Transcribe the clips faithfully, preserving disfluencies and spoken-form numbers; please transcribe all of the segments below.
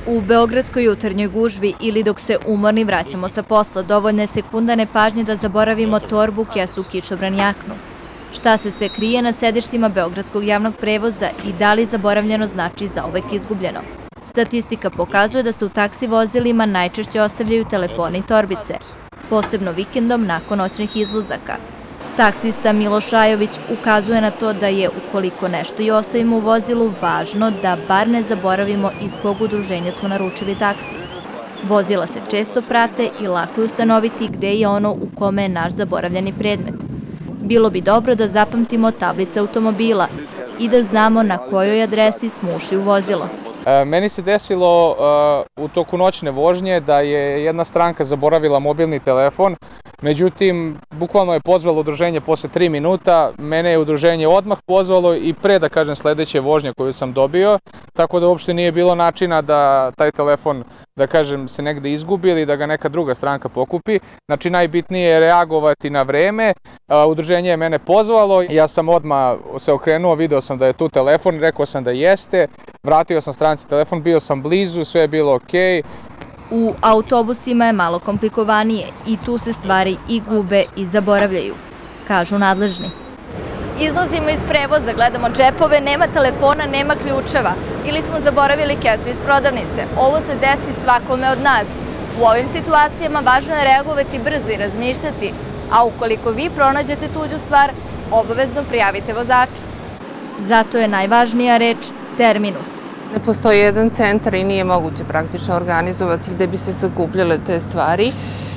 U beogradskoj jutarnjoj gužvi ili dok se umorni vraćamo sa posla, dovoljna je sekunda nepažnje da zaboravimo torbu, kesu, kišobran, jaknu. Šta se sve krije na sedištima beogradskog javnog prevoza i da li zaboravljeno znači zauvek izgubljeno? Statistika pokazuje da se u taksi vozilima najčešće ostavljaju telefoni i torbice, posebno vikendom nakon noćnih izlazaka. Taksista Miloš Ajović ukazuje na to da je, ukoliko nešto i ostavimo u vozilu, važno da bar ne zaboravimo iz kog udruženja smo naručili taksi. Vozila se često prate i lako je ustanoviti gde je ono u kome je naš zaboravljeni predmet. Bilo bi dobro da zapamtimo tablice automobila i da znamo na kojoj adresi smo ušli u vozilo. Meni se desilo u toku noćne vožnje da je jedna stranka zaboravila mobilni telefon, međutim, bukvalno je pozvalo udruženje posle tri minuta, mene je udruženje odmah pozvalo i pre, da kažem, sledeće vožnje koju sam dobio, tako da uopšte nije bilo načina da taj telefon, da kažem, se negde izgubi ili da ga neka druga stranka pokupi. Znači, najbitnije je reagovati na vreme. Udruženje je mene pozvalo, ja sam odmah se okrenuo, video sam da je tu telefon, rekao sam da jeste, vratio sam stranci telefon, bio sam blizu, sve je bilo okej. U autobusima je malo komplikovanije i tu se stvari i gube i zaboravljaju, kažu nadležni. Izlazimo iz prevoza, gledamo džepove, nema telefona, nema ključeva ili smo zaboravili kesu iz prodavnice. Ovo se desi svakome od nas. U ovim situacijama važno je reagovati brzo i razmišljati, a ukoliko vi pronađete tuđu stvar, obavezno prijavite vozaču. Zato je najvažnija reč terminus. Ne postoji jedan centar i nije moguće praktično organizovati gde bi se sakupljale te stvari.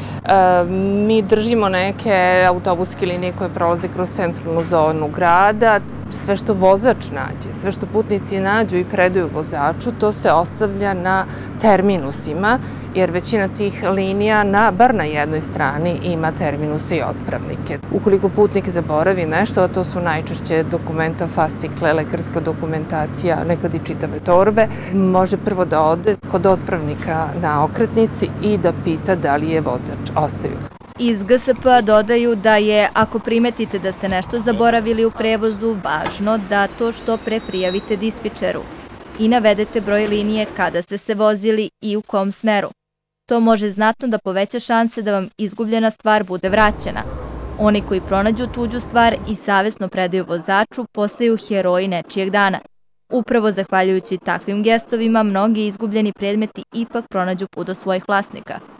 Mi držimo neke autobuske linije koje prolaze kroz centralnu zonu grada. Sve što vozač nađe, sve što putnici nađu i predaju vozaču, to se ostavlja na terminusima, jer većina tih linija, na, bar na jednoj strani, ima terminuse i otpravnike. Ukoliko putnik zaboravi nešto, a to su najčešće dokumenta, fascikle, lekarska dokumentacija, nekad i čitave torbe, može prvo da ode kod otpravnika na okretnici i da pita da li je vozač ostavio. Iz G S P dodaju da je, ako primetite da ste nešto zaboravili u prevozu, važno da to što pre prijavite dispečeru i navedete broj linije kada ste se vozili i u kom smeru. To može znatno da poveća šanse da vam izgubljena stvar bude vraćena. Oni koji pronađu tuđu stvar i savesno predaju vozaču postaju heroji nečijeg dana. Upravo zahvaljujući takvim gestovima, mnogi izgubljeni predmeti ipak pronađu put do svojih vlasnika.